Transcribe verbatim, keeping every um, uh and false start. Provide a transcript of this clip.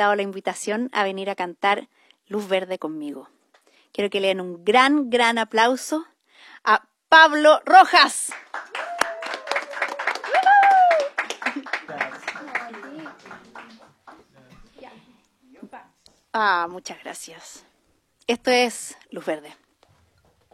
aceptado la invitación a venir a cantar Luz Verde conmigo. Quiero que le den un gran, gran aplauso a Pablo Rojas. Ah, muchas gracias. Esto es Luz Verde.